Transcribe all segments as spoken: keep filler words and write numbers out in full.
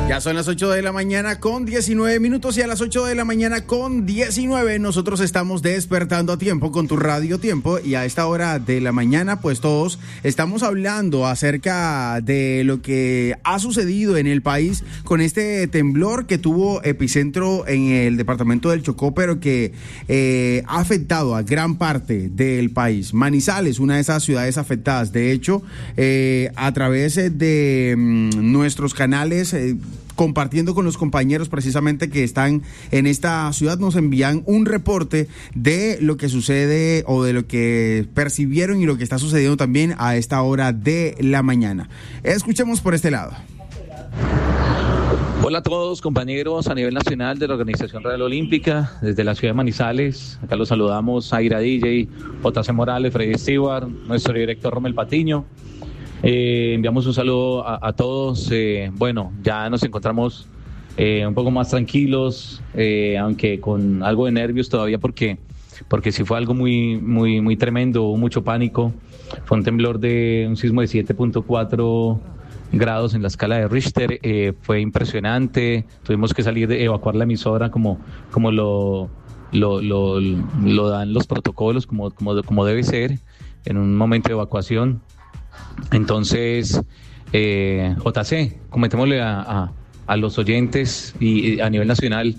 Ya son las ocho de la mañana con diecinueve minutos y a las ocho de la mañana con diecinueve nosotros estamos despertando a tiempo con tu Radio Tiempo y a esta hora de la mañana pues todos estamos hablando acerca de lo que ha sucedido en el país con este temblor que tuvo epicentro en el departamento del Chocó pero que eh, ha afectado a gran parte del país. Manizales, una de esas ciudades afectadas, de hecho eh, a través de mm, nuestros canales eh, compartiendo con los compañeros precisamente que están en esta ciudad, nos envían un reporte de lo que sucede o de lo que percibieron y lo que está sucediendo también a esta hora de la mañana. Escuchemos por este lado. Hola a todos, compañeros a nivel nacional de la Organización Radial Olímpica, desde la ciudad de Manizales. Acá los saludamos a Ira D J, J C Morales, Freddy Stewart, nuestro director Romel Patiño. Eh, enviamos un saludo a, a todos. Eh, bueno, ya nos encontramos eh, un poco más tranquilos, eh, aunque con algo de nervios todavía porque, porque sí fue algo muy, muy, muy tremendo, hubo mucho pánico. Fue un temblor de un sismo de siete punto cuatro grados en la escala de Richter. Eh, fue impresionante. Tuvimos que salir de evacuar la emisora como, como lo, lo, lo, lo dan los protocolos, como, como, como debe ser en un momento de evacuación. Entonces, eh, J C, comentémosle a, a, a los oyentes y, y a nivel nacional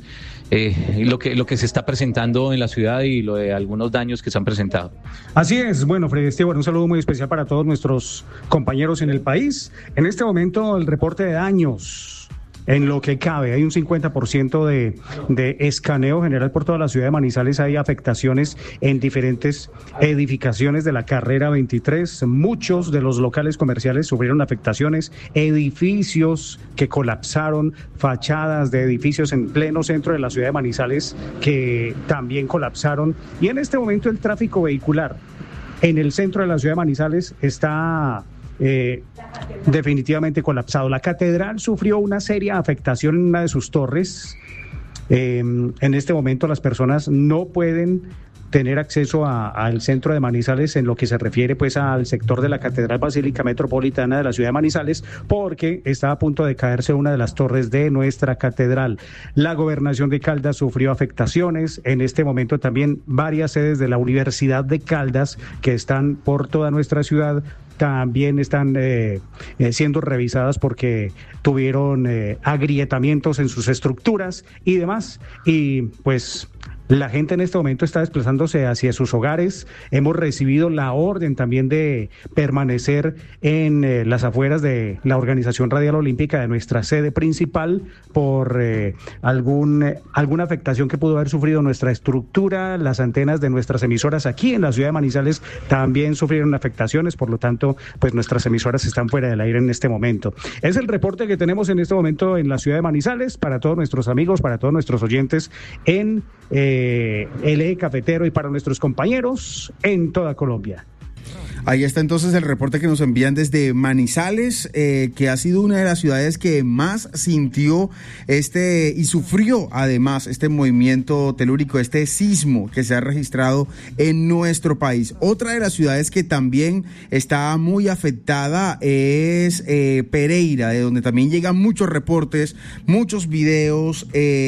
eh, lo que lo que se está presentando en la ciudad y lo de algunos daños que se han presentado. Así es, bueno, Freddy Esteban, un saludo muy especial para todos nuestros compañeros en el país. En este momento, el reporte de daños. En lo que cabe, hay un cincuenta por ciento de, de escaneo general por toda la ciudad de Manizales. Hay afectaciones en diferentes edificaciones de la carrera veintitrés. Muchos de los locales comerciales sufrieron afectaciones, edificios que colapsaron, fachadas de edificios en pleno centro de la ciudad de Manizales que también colapsaron. Y en este momento el tráfico vehicular en el centro de la ciudad de Manizales está Eh, definitivamente colapsado. La catedral sufrió una seria afectación en una de sus torres. Eh, en este momento las personas no pueden tener acceso al centro de Manizales en lo que se refiere pues al sector de la Catedral Basílica Metropolitana de la ciudad de Manizales, porque está a punto de caerse una de las torres de nuestra catedral. La gobernación de Caldas sufrió afectaciones. En este momento también varias sedes de la Universidad de Caldas que están por toda nuestra ciudad también están eh, eh, siendo revisadas porque tuvieron eh, agrietamientos en sus estructuras y demás. Y pues la gente en este momento está desplazándose hacia sus hogares. Hemos recibido la orden también de permanecer en eh, las afueras de la Organización Radial Olímpica de nuestra sede principal por eh, algún, eh, alguna afectación que pudo haber sufrido nuestra estructura. Las antenas de nuestras emisoras aquí en la ciudad de Manizales también sufrieron afectaciones, por lo tanto, pues nuestras emisoras están fuera del aire en este momento. Es el reporte que tenemos en este momento en la ciudad de Manizales para todos nuestros amigos, para todos nuestros oyentes en eh, el eje cafetero y para nuestros compañeros en toda Colombia. Ahí está entonces el reporte que nos envían desde Manizales, eh, que ha sido una de las ciudades que más sintió este y sufrió además este movimiento telúrico, este sismo que se ha registrado en nuestro país. Otra de las ciudades que también está muy afectada es eh, Pereira, de donde también llegan muchos reportes, muchos videos,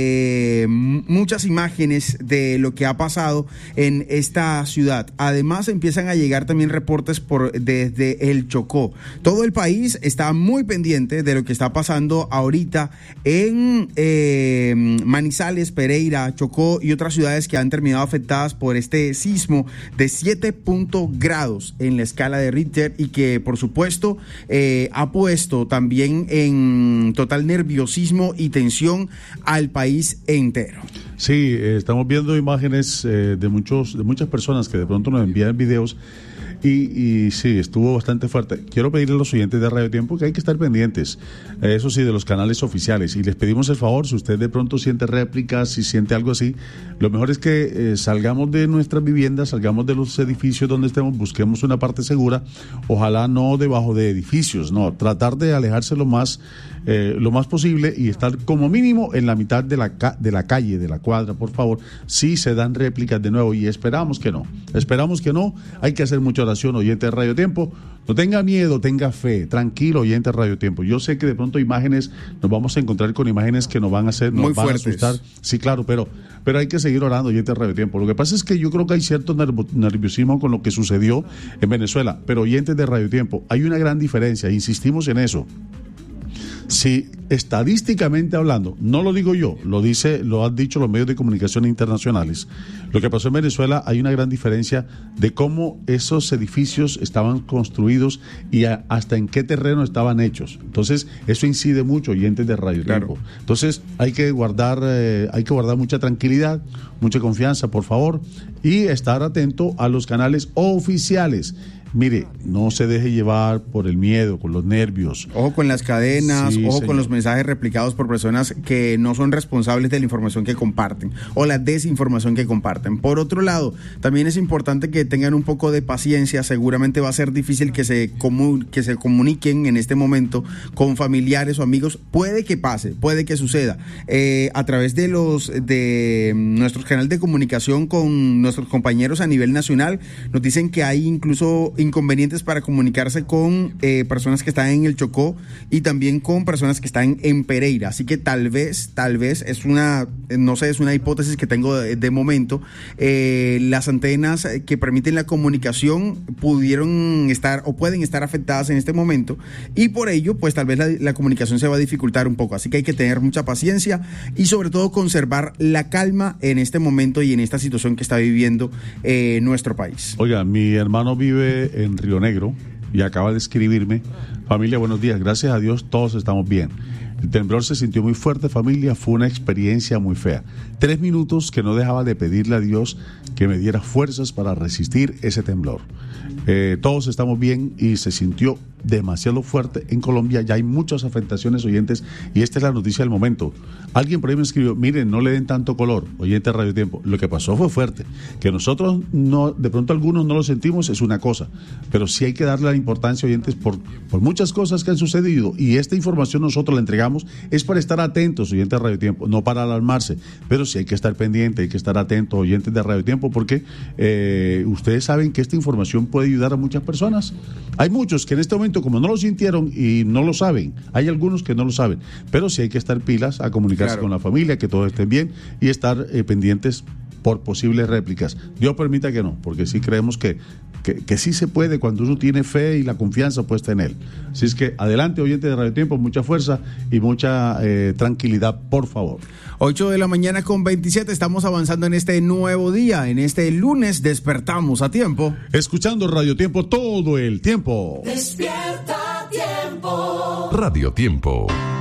eh, muchas imágenes de lo que ha pasado en esta ciudad. Además empiezan a llegar también reportes por desde el Chocó. Todo el país está muy pendiente de lo que está pasando ahorita en eh, Manizales, Pereira, Chocó y otras ciudades que han terminado afectadas por este sismo de siete puntos grados en la escala de Richter y que por supuesto eh, ha puesto también en total nerviosismo y tensión al país entero. Sí, eh, estamos viendo imágenes eh, de muchos de muchas personas que de pronto nos envían videos. Y, y sí, estuvo bastante fuerte. Quiero pedirle a los oyentes de Radio Tiempo que hay que estar pendientes, eh, eso sí, de los canales oficiales. Y les pedimos el favor, si usted de pronto siente réplicas, si siente algo así, lo mejor es que eh, salgamos de nuestras viviendas, salgamos de los edificios donde estemos, busquemos una parte segura, ojalá no debajo de edificios, no, tratar de alejarse lo más, eh, lo más posible y estar como mínimo en la mitad de la, ca- de la calle, de la cuadra, por favor, si se dan réplicas de nuevo, y esperamos que no, esperamos que no, hay que hacer mucha oración. preparación, oyente de Radio Tiempo. No tenga miedo, tenga fe, tranquilo, oyente de Radio Tiempo. Yo sé que de pronto imágenes, nos vamos a encontrar con imágenes que nos van a hacer, nos muy van fuertes. a asustar. Sí, claro, pero, pero hay que seguir orando, oyente de Radio Tiempo. Lo que pasa es que yo creo que hay cierto nervo, nerviosismo con lo que sucedió en Venezuela, pero oyentes de Radio Tiempo, hay una gran diferencia, insistimos en eso. Si estadísticamente hablando, no lo digo yo, lo dice, lo han dicho los medios de comunicación internacionales, lo que pasó en Venezuela, hay una gran diferencia de cómo esos edificios estaban construidos y a, hasta en qué terreno estaban hechos. Entonces, eso incide mucho, oyentes de Radio Claro. Tiempo. Entonces, hay que guardar, eh, hay que guardar mucha tranquilidad, mucha confianza, por favor, y estar atento a los canales oficiales. Mire, no se deje llevar por el miedo, con los nervios. Ojo con las cadenas, Sí, ojo señor. con los mensajes replicados por personas que no son responsables de la información que comparten o la desinformación que comparten. Por otro lado, también es importante que tengan un poco de paciencia. Seguramente va a ser difícil que se, comu- que se comuniquen en este momento con familiares o amigos. Puede que pase, puede que suceda. Eh, a través de los de nuestros canales de comunicación con nuestros compañeros a nivel nacional, nos dicen que hay incluso inconvenientes para comunicarse con eh, personas que están en el Chocó y también con personas que están en Pereira. Así que tal vez, tal vez es una, no sé, es una hipótesis que tengo de, de momento. Eh, las antenas que permiten la comunicación pudieron estar o pueden estar afectadas en este momento y por ello, pues tal vez la, la comunicación se va a dificultar un poco. Así que hay que tener mucha paciencia y sobre todo conservar la calma en este momento y en esta situación que está viviendo eh, nuestro país. Oiga, mi hermano vive en Río Negro y acaba de escribirme: familia, buenos días, gracias a Dios todos estamos bien. El temblor se sintió muy fuerte, familia, fue una experiencia muy fea. Tres minutos que no dejaba de pedirle a Dios que me diera fuerzas para resistir ese temblor. Eh, todos estamos bien y se sintió demasiado fuerte en Colombia, ya hay muchas afectaciones, oyentes, y esta es la noticia del momento. Alguien por ahí me escribió: miren, no le den tanto color, oyente de Radio Tiempo. Lo que pasó fue fuerte, que nosotros no, de pronto algunos no lo sentimos, es una cosa, pero sí hay que darle la importancia, oyentes, por, por muchas cosas que han sucedido, y esta información nosotros la entregamos, es para estar atentos, oyentes de Radio Tiempo, no para alarmarse, pero sí hay que estar pendiente, hay que estar atentos, oyentes de Radio Tiempo, porque eh, ustedes saben que esta información puede ayudar a muchas personas. Hay muchos que en este momento, como no lo sintieron y no lo saben, hay algunos que no lo saben, pero sí hay que estar pilas, a comunicarse Claro. con la familia, que todos estén bien y estar eh, pendientes por posibles réplicas. Dios permita que no, porque sí creemos que, que, que sí se puede cuando uno tiene fe y la confianza puesta en él. Así es que adelante, oyente de Radio Tiempo, mucha fuerza y mucha eh, tranquilidad, por favor. ocho de la mañana con veintisiete, estamos avanzando en este nuevo día, en este lunes despertamos a tiempo. Escuchando Radio Tiempo todo el tiempo. Despierta tiempo. Radio Tiempo.